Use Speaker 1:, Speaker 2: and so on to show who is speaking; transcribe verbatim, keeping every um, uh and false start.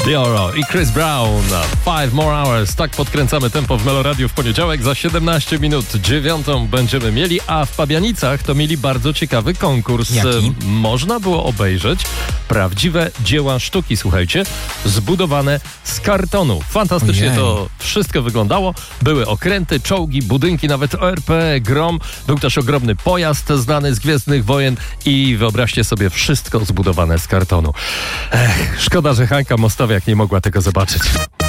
Speaker 1: Dioro i Chris Brown. Five more hours. Tak podkręcamy tempo w Meloradiu w poniedziałek. Za siedemnaście minut dziewiątą będziemy mieli, a w Pabianicach to mieli bardzo ciekawy konkurs.
Speaker 2: Jaki?
Speaker 1: Można było obejrzeć prawdziwe dzieła sztuki, słuchajcie, zbudowane z kartonu. Fantastycznie
Speaker 2: Ojej.
Speaker 1: to wszystko wyglądało. Były okręty, czołgi, budynki, nawet O R P, grom. Był też ogromny pojazd znany z Gwiezdnych Wojen i wyobraźcie sobie, wszystko zbudowane z kartonu. Ech, szkoda, że Hańka Mostowiak nie mogła tego zobaczyć.